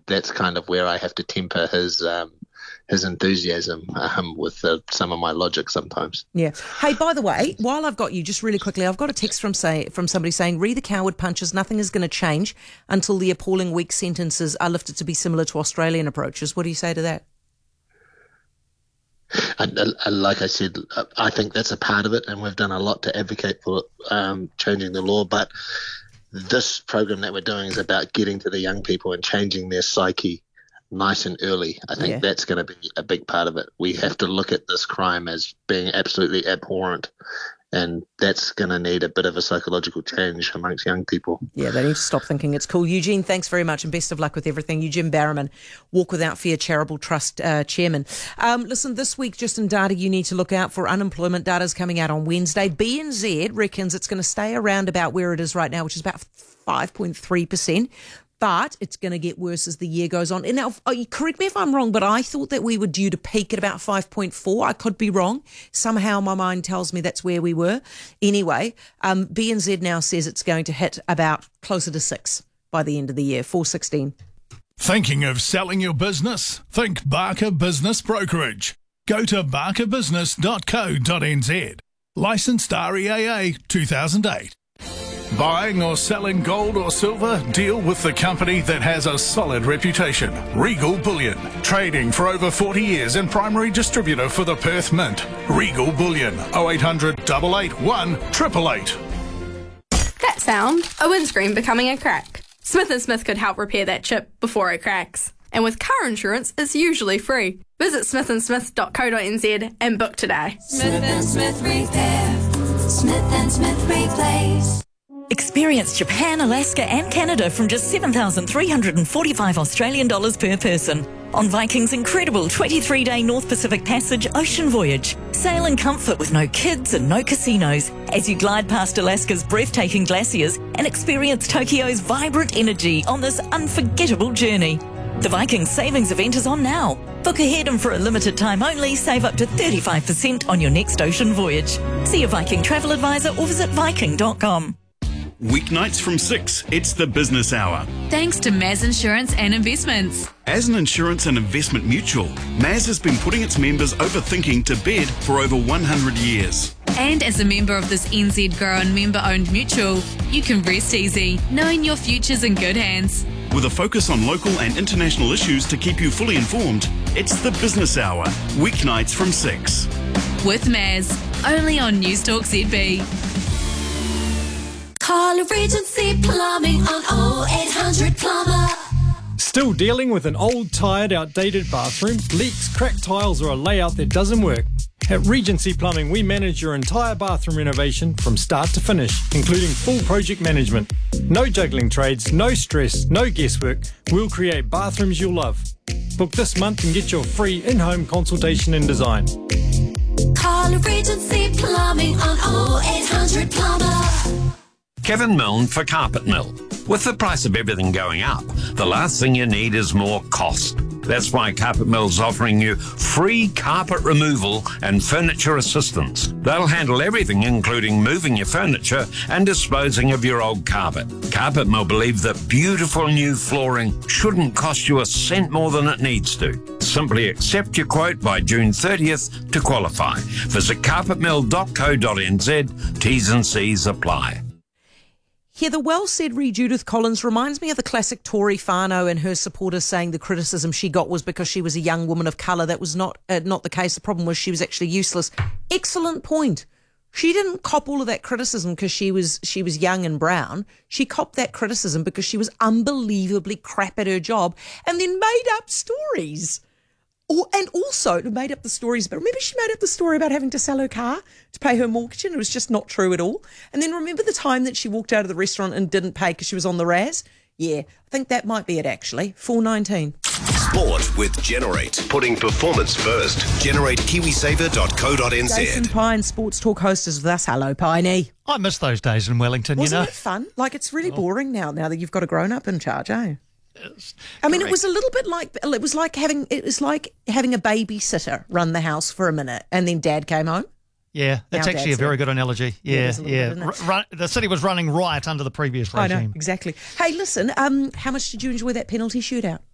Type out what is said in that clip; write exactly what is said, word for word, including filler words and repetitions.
that's kind of where I have to temper his um, his enthusiasm um, with uh, some of my logic sometimes. Yeah. Hey, by the way, while I've got you, just really quickly, I've got a text from say from somebody saying, "Re the coward punches. Nothing is going to change until the appalling weak sentences are lifted to be similar to Australian approaches." What do you say to that? And, uh, like I said, I think that's a part of it, and we've done a lot to advocate for um, changing the law. But this program that we're doing is about getting to the young people and changing their psyche nice and early. I think Yeah. that's going to be a big part of it. We have to look at this crime as being absolutely abhorrent, and that's going to need a bit of a psychological change amongst young people. Yeah, they need to stop thinking it's cool. Eugene, thanks very much and best of luck with everything. Eugene Barrowman, Walk Without Fear Charitable Trust uh, Chairman. Um, listen, this week, just in data you need to look out for. Unemployment data is coming out on Wednesday. B N Z reckons it's going to stay around about where it is right now, which is about five point three percent. But it's going to get worse as the year goes on. And now, correct me if I'm wrong, but I thought that we were due to peak at about five point four. I could be wrong. Somehow my mind tells me that's where we were. Anyway, um, B N Z now says it's going to hit about closer to six by the end of the year, four sixteen. Thinking of selling your business? Think Barker Business Brokerage. Go to barker business dot co dot n z. Licensed R E A A two thousand eight. Buying or selling gold or silver? Deal with the company that has a solid reputation. Regal Bullion. Trading for over forty years and primary distributor for the Perth Mint. Regal Bullion. oh eight hundred, eight eight one, eight eight eight. That sound, a windscreen becoming a crack. Smith and Smith could help repair that chip before it cracks. And with car insurance, it's usually free. Visit smith and smith dot co dot n z and book today. Smith and Smith Repair. Smith and Smith Replace. Experience Japan, Alaska and Canada from just seven thousand three hundred forty-five Australian dollars per person on Viking's incredible twenty-three day North Pacific Passage ocean voyage. Sail in comfort with no kids and no casinos as you glide past Alaska's breathtaking glaciers and experience Tokyo's vibrant energy on this unforgettable journey. The Viking Savings event is on now. Book ahead and for a limited time only, save up to thirty-five percent on your next ocean voyage. See a Viking travel advisor or visit viking dot com. Weeknights from six, it's the Business Hour. Thanks to Maz Insurance and Investments. As an insurance and investment mutual, Maz has been putting its members over thinking to bed for over one hundred years. And as a member of this N Z grown member-owned mutual, you can rest easy, knowing your future's in good hands. With a focus on local and international issues to keep you fully informed, it's the Business Hour, weeknights from six. With Maz, only on Newstalk Z B. Call Regency Plumbing on oh eight hundred plumber. Still dealing with an old, tired, outdated bathroom, leaks, cracked tiles or a layout that doesn't work? At Regency Plumbing, we manage your entire bathroom renovation from start to finish, including full project management. No juggling trades, no stress, no guesswork. We'll create bathrooms you'll love. Book this month and get your free in-home consultation and design. Call Regency Plumbing on oh eight hundred plumber. Kevin Milne for Carpet Mill. With the price of everything going up, the last thing you need is more cost. That's why Carpet Mill's offering you free carpet removal and furniture assistance. They'll handle everything, including moving your furniture and disposing of your old carpet. Carpet Mill believe that beautiful new flooring shouldn't cost you a cent more than it needs to. Simply accept your quote by June thirtieth to qualify. Visit carpet mill dot co dot n z. T's and C's apply. Yeah, the well-said re Judith Collins reminds me of the classic Tory whānau and her supporters saying the criticism she got was because she was a young woman of colour. That was not uh, not the case. The problem was she was actually useless. Excellent point. She didn't cop all of that criticism because she was she was young and brown. She copped that criticism because she was unbelievably crap at her job and then made up stories. Or, and also made up the stories, but remember she made up the story about having to sell her car to pay her mortgage and it was just not true at all. And then remember the time that she walked out of the restaurant and didn't pay because she was on the Raz? Yeah, I think that might be it actually. four nineteen. Sport with Generate. Putting performance first. generate kiwi saver dot co dot n z. Jason Pine, Sports Talk host, is with us. Hello, Piney. I miss those days in Wellington, Wasn't you know. it fun? Like, it's really boring now, now that you've got a grown-up in charge, eh? I mean, it was a little bit like it was like having it was like having a babysitter run the house for a minute, and then Dad came home. Yeah, that's Now actually Dad's a very there. good analogy. Yeah, Yeah, yeah. bit, isn't it? R- run, the city was running right under the previous I regime. know exactly. Hey, listen, um, how much did you enjoy that penalty shootout?